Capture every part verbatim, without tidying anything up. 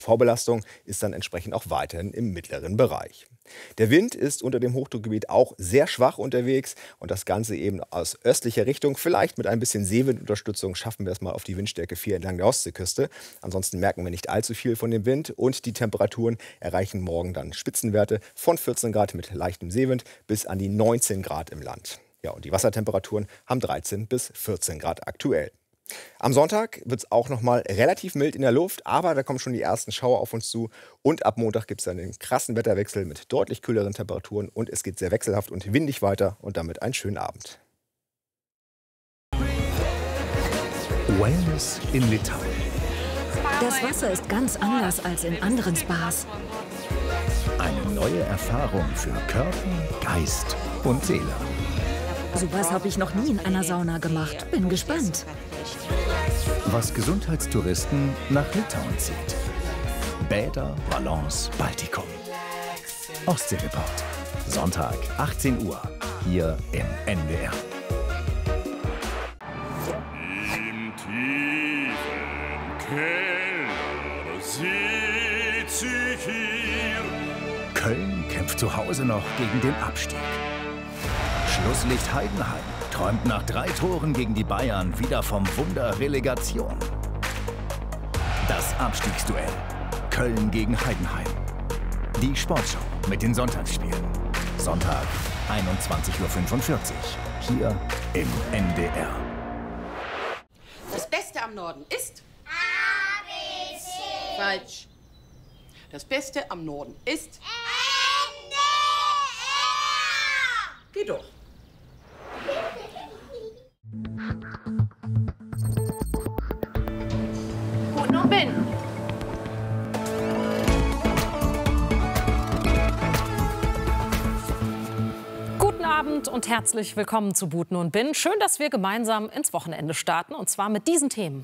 Vorbelastung ist dann entsprechend auch weiterhin im mittleren Bereich. Der Wind ist unter dem Hochdruckgebiet auch sehr schwach unterwegs und das Ganze eben aus östlicher Richtung. Vielleicht mit ein bisschen Seewindunterstützung schaffen wir es mal auf die Windstärke vier entlang der Ostseeküste. Ansonsten merken wir nicht allzu viel von dem Wind und die Temperaturen erreichen morgen dann Spitzenwerte von vierzehn Grad mit leichtem Seewind bis an die neunzehn Grad im Land. Ja, und die Wassertemperaturen haben dreizehn bis vierzehn Grad aktuell. Am Sonntag wird es auch noch mal relativ mild in der Luft, aber da kommen schon die ersten Schauer auf uns zu. Und ab Montag gibt es dann den krassen Wetterwechsel mit deutlich kühleren Temperaturen und es geht sehr wechselhaft und windig weiter und damit einen schönen Abend. Wellness in Litauen. Das Wasser ist ganz anders als in anderen Spas. Eine neue Erfahrung für Körper, Geist und Seele. Sowas habe ich noch nie in einer Sauna gemacht. Bin gespannt. Was Gesundheitstouristen nach Litauen zieht. Bäder, Ballons, Baltikum. Ostseereport. Sonntag, achtzehn Uhr. Hier im N D R. Im tiefen Keller sitze ich hier. Köln kämpft zu Hause noch gegen den Abstieg. Schlusslicht Heidenheim träumt nach drei Toren gegen die Bayern wieder vom Wunder Relegation. Das Abstiegsduell. Köln gegen Heidenheim. Die Sportschau mit den Sonntagsspielen. Sonntag, einundzwanzig Uhr fünfundvierzig. Hier im N D R. Das Beste am Norden ist... A B C. Falsch. Das Beste am Norden ist... N D R. Geh doch. Buten und Binnen. Guten Abend und herzlich willkommen zu Buten und Binnen. Schön, dass wir gemeinsam ins Wochenende starten, und zwar mit diesen Themen.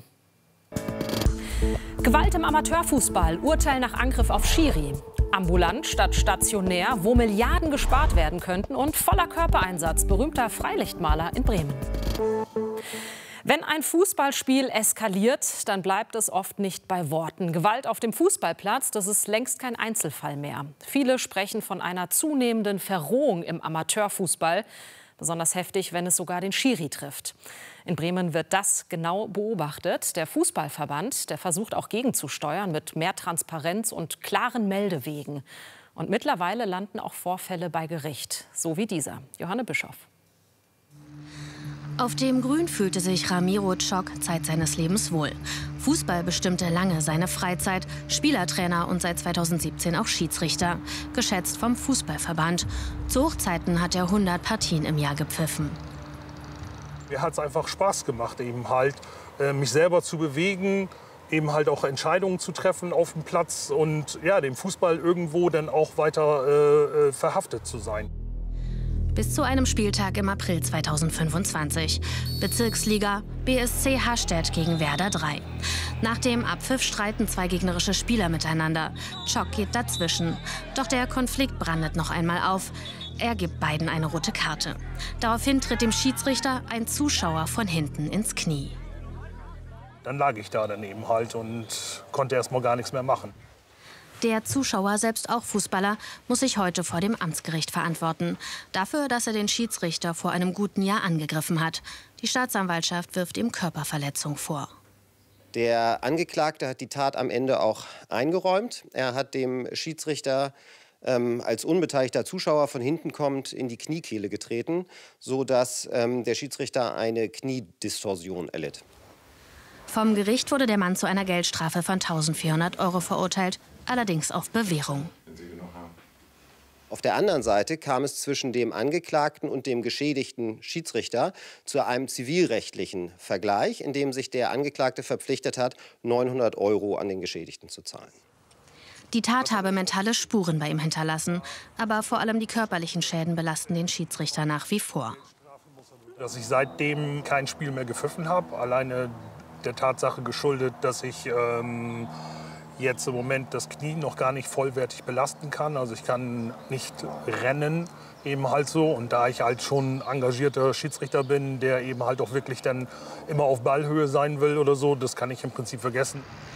Gewalt im Amateurfußball, Urteil nach Angriff auf Schiri. Ambulant statt stationär, wo Milliarden gespart werden könnten, und voller Körpereinsatz, berühmter Freilichtmaler in Bremen. Wenn ein Fußballspiel eskaliert, dann bleibt es oft nicht bei Worten. Gewalt auf dem Fußballplatz, das ist längst kein Einzelfall mehr. Viele sprechen von einer zunehmenden Verrohung im Amateurfußball. Besonders heftig, wenn es sogar den Schiri trifft. In Bremen wird das genau beobachtet. Der Fußballverband, der versucht auch gegenzusteuern mit mehr Transparenz und klaren Meldewegen. Und mittlerweile landen auch Vorfälle bei Gericht, so wie dieser. Johanne Bischoff. Auf dem Grün fühlte sich Ramiro Tschok Zeit seines Lebens wohl. Fußball bestimmte lange seine Freizeit, Spielertrainer und seit zweitausendsiebzehn auch Schiedsrichter. Geschätzt vom Fußballverband. Zu Hochzeiten hat er hundert Partien im Jahr gepfiffen. Mir hat es einfach Spaß gemacht, eben halt äh, mich selber zu bewegen, eben halt auch Entscheidungen zu treffen auf dem Platz und ja, dem Fußball irgendwo dann auch weiter äh, verhaftet zu sein. Bis zu einem Spieltag im April zweitausendfünfundzwanzig. Bezirksliga, B S C Hastedt gegen Werder drei. Nach dem Abpfiff streiten zwei gegnerische Spieler miteinander. Tschok geht dazwischen. Doch der Konflikt brandet noch einmal auf. Er gibt beiden eine rote Karte. Daraufhin tritt dem Schiedsrichter ein Zuschauer von hinten ins Knie. Dann lag ich da daneben halt und konnte erst mal gar nichts mehr machen. Der Zuschauer, selbst auch Fußballer, muss sich heute vor dem Amtsgericht verantworten. Dafür, dass er den Schiedsrichter vor einem guten Jahr angegriffen hat. Die Staatsanwaltschaft wirft ihm Körperverletzung vor. Der Angeklagte hat die Tat am Ende auch eingeräumt. Er hat dem Schiedsrichter ähm, als unbeteiligter Zuschauer von hinten kommend in die Kniekehle getreten, sodass ähm, der Schiedsrichter eine Kniedistorsion erlitt. Vom Gericht wurde der Mann zu einer Geldstrafe von eintausendvierhundert Euro verurteilt, allerdings auf Bewährung. Auf der anderen Seite kam es zwischen dem Angeklagten und dem geschädigten Schiedsrichter zu einem zivilrechtlichen Vergleich, in dem sich der Angeklagte verpflichtet hat, neunhundert Euro an den Geschädigten zu zahlen. Die Tat habe mentale Spuren bei ihm hinterlassen, aber vor allem die körperlichen Schäden belasten den Schiedsrichter nach wie vor. Dass ich seitdem kein Spiel mehr gepfiffen habe, alleine der Tatsache geschuldet, dass ich ähm, jetzt im Moment das Knie noch gar nicht vollwertig belasten kann. Also ich kann nicht rennen, eben halt so. Und da ich halt schon engagierter Schiedsrichter bin, der eben halt auch wirklich dann immer auf Ballhöhe sein will oder so, das kann ich im Prinzip vergessen.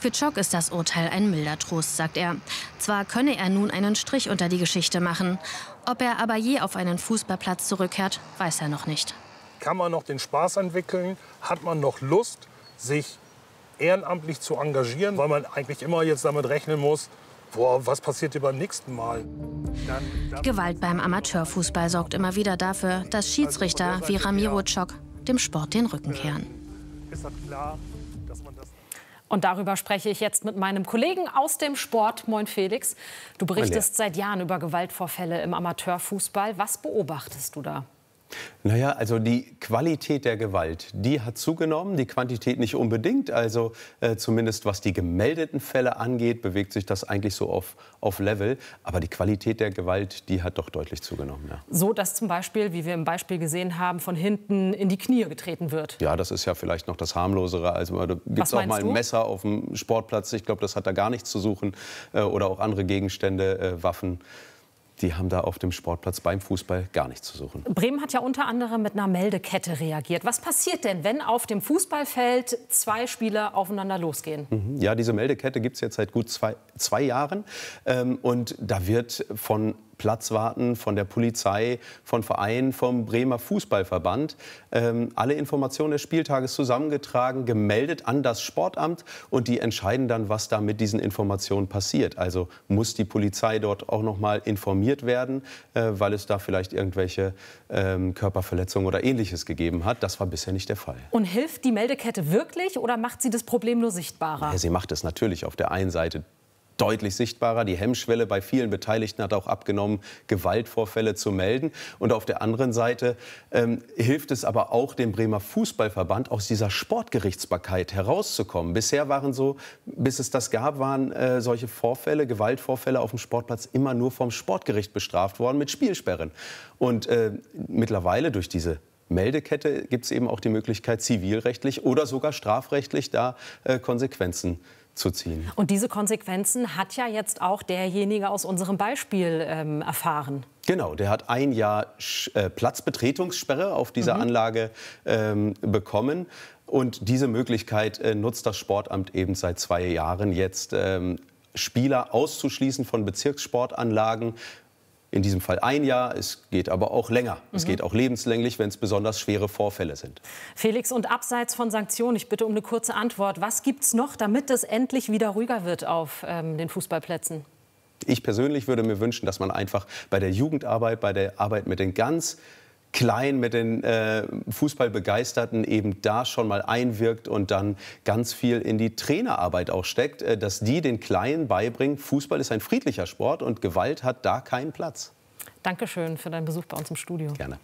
Für Tschok ist das Urteil ein milder Trost, sagt er. Zwar könne er nun einen Strich unter die Geschichte machen. Ob er aber je auf einen Fußballplatz zurückkehrt, weiß er noch nicht. Kann man noch den Spaß entwickeln? Hat man noch Lust, sich ehrenamtlich zu engagieren? Weil man eigentlich immer jetzt damit rechnen muss, boah, was passiert hier beim nächsten Mal? Dann, dann Gewalt beim Amateurfußball sorgt immer wieder dafür, dass Schiedsrichter wie Ramiro Tschok dem Sport den Rücken kehren. ist das klar, dass man das... Und darüber spreche ich jetzt mit meinem Kollegen aus dem Sport. Moin Felix, du berichtest seit Jahren über Gewaltvorfälle im Amateurfußball. Was beobachtest du da? Naja, also die Qualität der Gewalt, die hat zugenommen, die Quantität nicht unbedingt. Also äh, zumindest was die gemeldeten Fälle angeht, bewegt sich das eigentlich so auf, auf Level. Aber die Qualität der Gewalt, die hat doch deutlich zugenommen. Ja. So, dass zum Beispiel, wie wir im Beispiel gesehen haben, von hinten in die Knie getreten wird. Ja, das ist ja vielleicht noch das Harmlosere. Also da gibt es auch mal ein du? Messer auf dem Sportplatz. Ich glaube, das hat da gar nichts zu suchen. Äh, oder auch andere Gegenstände, äh, Waffen. Die haben da auf dem Sportplatz beim Fußball gar nichts zu suchen. Bremen hat ja unter anderem mit einer Meldekette reagiert. Was passiert denn, wenn auf dem Fußballfeld zwei Spieler aufeinander losgehen? Mhm. Ja, diese Meldekette gibt es jetzt seit gut zwei, zwei Jahren. Ähm, und da wird von Platzwarten, von der Polizei, von Vereinen, vom Bremer Fußballverband ähm, alle Informationen des Spieltages zusammengetragen, gemeldet an das Sportamt und die entscheiden dann, was da mit diesen Informationen passiert. Also muss die Polizei dort auch noch mal informiert werden, äh, weil es da vielleicht irgendwelche ähm, Körperverletzungen oder Ähnliches gegeben hat. Das war bisher nicht der Fall. Und hilft die Meldekette wirklich oder macht sie das Problem nur sichtbarer? Ja, sie macht es natürlich auf der einen Seite deutlich sichtbarer. Die Hemmschwelle bei vielen Beteiligten hat auch abgenommen, Gewaltvorfälle zu melden. Und auf der anderen Seite ähm, hilft es aber auch dem Bremer Fußballverband, aus dieser Sportgerichtsbarkeit herauszukommen. Bisher waren so, bis es das gab, waren äh, solche Vorfälle, Gewaltvorfälle auf dem Sportplatz immer nur vom Sportgericht bestraft worden mit Spielsperren. Und äh, mittlerweile durch diese Meldekette gibt es eben auch die Möglichkeit, zivilrechtlich oder sogar strafrechtlich da äh, Konsequenzen zu ziehen. Und diese Konsequenzen hat ja jetzt auch derjenige aus unserem Beispiel ähm, erfahren. Genau, der hat ein Jahr äh, Platzbetretungssperre auf dieser mhm. Anlage ähm, bekommen. Und diese Möglichkeit äh, nutzt das Sportamt eben seit zwei Jahren jetzt, ähm, Spieler auszuschließen von Bezirkssportanlagen. In diesem Fall ein Jahr, es geht aber auch länger. Mhm. Es geht auch lebenslänglich, wenn es besonders schwere Vorfälle sind. Felix, und abseits von Sanktionen, ich bitte um eine kurze Antwort. Was gibt es noch, damit es endlich wieder ruhiger wird auf ähm, den Fußballplätzen? Ich persönlich würde mir wünschen, dass man einfach bei der Jugendarbeit, bei der Arbeit mit den ganz Kleinen, mit den äh, Fußballbegeisterten eben da schon mal einwirkt und dann ganz viel in die Trainerarbeit auch steckt, äh, dass die den Kleinen beibringen, Fußball ist ein friedlicher Sport und Gewalt hat da keinen Platz. Dankeschön für deinen Besuch bei uns im Studio. Gerne.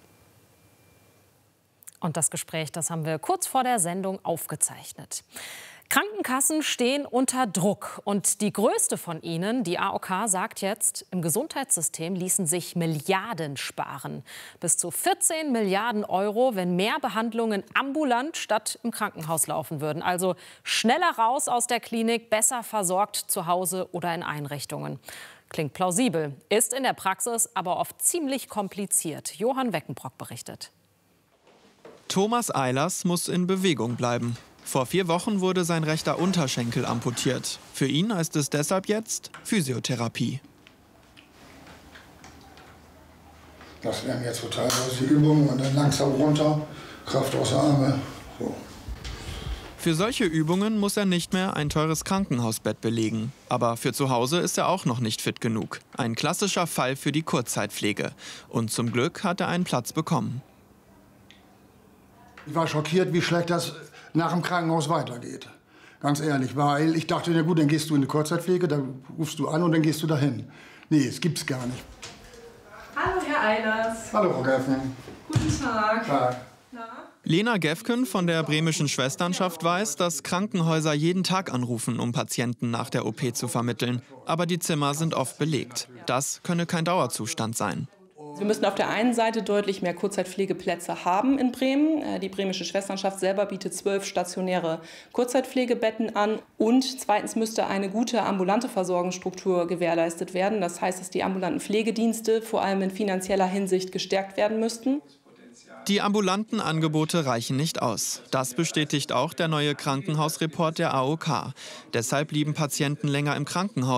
Und das Gespräch, das haben wir kurz vor der Sendung aufgezeichnet. Krankenkassen stehen unter Druck. Und die größte von ihnen, die A O K, sagt jetzt, im Gesundheitssystem ließen sich Milliarden sparen. Bis zu vierzehn Milliarden Euro, wenn mehr Behandlungen ambulant statt im Krankenhaus laufen würden. Also schneller raus aus der Klinik, besser versorgt zu Hause oder in Einrichtungen. Klingt plausibel, ist in der Praxis aber oft ziemlich kompliziert. Johann Weckenbrock berichtet. Thomas Eilers muss in Bewegung bleiben. Vor vier Wochen wurde sein rechter Unterschenkel amputiert. Für ihn heißt es deshalb jetzt Physiotherapie. Das wären jetzt so teilweise die Übungen und dann langsam runter, Kraft aus der Arme. So. Für solche Übungen muss er nicht mehr ein teures Krankenhausbett belegen. Aber für zu Hause ist er auch noch nicht fit genug. Ein klassischer Fall für die Kurzzeitpflege. Und zum Glück hat er einen Platz bekommen. Ich war schockiert, wie schlecht das nach dem Krankenhaus weitergeht. Ganz ehrlich, weil ich dachte, na gut, dann gehst du in die Kurzzeitpflege, dann rufst du an und dann gehst du dahin. Nee, es gibt's gar nicht. Hallo, Herr Eilers. Hallo, Frau Gefken. Guten Tag. Tag. Lena Gefken von der bremischen Schwesternschaft weiß, dass Krankenhäuser jeden Tag anrufen, um Patienten nach der O P zu vermitteln. Aber die Zimmer sind oft belegt. Das könne kein Dauerzustand sein. Wir müssen auf der einen Seite deutlich mehr Kurzzeitpflegeplätze haben in Bremen. Die bremische Schwesternschaft selber bietet zwölf stationäre Kurzzeitpflegebetten an. Und zweitens müsste eine gute ambulante Versorgungsstruktur gewährleistet werden. Das heißt, dass die ambulanten Pflegedienste vor allem in finanzieller Hinsicht gestärkt werden müssten. Die ambulanten Angebote reichen nicht aus. Das bestätigt auch der neue Krankenhausreport der A O K. Deshalb blieben Patienten länger im Krankenhaus